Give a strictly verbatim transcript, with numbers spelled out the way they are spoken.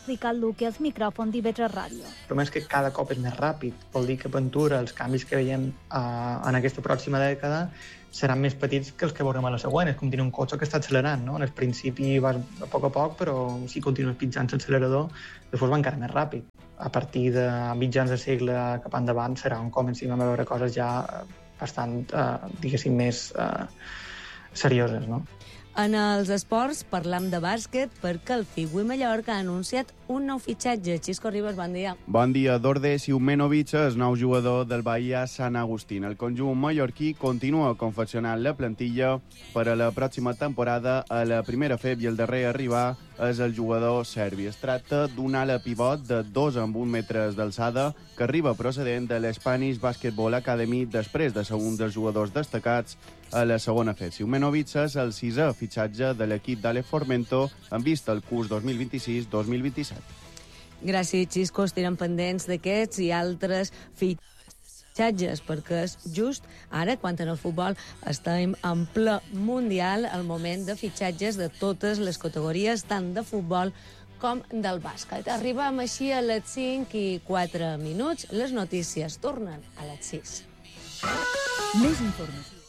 explicat Luque als micròfons d'I V tres Ràdio. El problema és que cada cop és més ràpid. Vol dir que Ventura, els canvis que veiem eh, en aquesta pròxima dècada seran més petits que els que veurem a la següent. És com tenir un cotxe que està accelerant, no? En el principi vas a poc a poc, però si continues pitjant l'accelerador, després va encara més ràpid. A partir de mitjans de segle cap endavant serà on comencem a veure coses ja bastant, eh, diguéssim, més eh, serioses, no? En els esports parlam de bàsquet perquè el Figui Mallorca ha anunciat un nou fitxatge. Xisco Ribas, bon dia. Bon dia. Dorde Siumenovic és nou jugador del Bahia Sant Agustín. El conjunt mallorquí continua confeccionant la plantilla per a la pròxima temporada. A la primera F E B i el darrer a arribar és el jugador serbi. Es tracta d'un ala pivot de dos amb un metres d'alçada que arriba procedent de l'Spanish Basketball Academy després de ser un dels jugadors destacats a la segona F E B. Siumenovic és el sisè fitxatge de l'equip d'Ale Formento en vista al curs dos mil vint-i-sis dos mil vint-i-set. Gràcies, Xisco. Estirem pendents d'aquests i altres fitxatges, perquè és just ara, quan en el futbol estem en ple mundial, el moment de fitxatges de totes les categories, tant de futbol com del bàsquet. Arribem així a les cinc i quatre minuts. Les notícies tornen a les sis. Més informació.